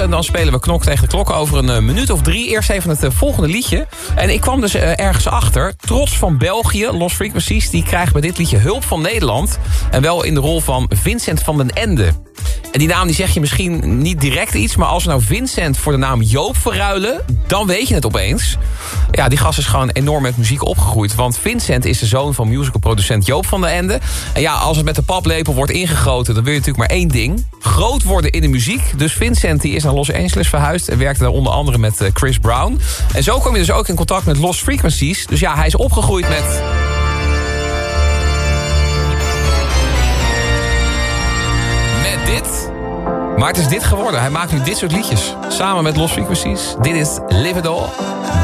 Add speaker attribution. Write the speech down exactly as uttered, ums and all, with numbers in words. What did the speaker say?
Speaker 1: En dan spelen we Knok tegen de klok over een uh, minuut of drie. Eerst even het uh, volgende liedje. En ik kwam dus uh, ergens achter. Trots van België, Lost Frequencies, die krijgt bij dit liedje hulp van Nederland. En wel in de rol van Vincent van den Ende. En die naam die zeg je misschien niet direct iets... maar als we nou Vincent voor de naam Joop verruilen... dan weet je het opeens. Ja, die gast is gewoon enorm met muziek opgegroeid. Want Vincent is de zoon van musicalproducent Joop van den Ende. En ja, als het met de paplepel wordt ingegoten... dan wil je natuurlijk maar één ding. Groot worden in de muziek. Dus Vincent die is naar Los Angeles verhuisd... en werkte daar onder andere met Chris Brown. En zo kwam je dus ook in contact met Lost Frequencies. Dus ja, hij is opgegroeid met... dit. Maar het is dit geworden. Hij maakt nu dit soort liedjes. Samen met Lost Frequencies. Dit is Live It All.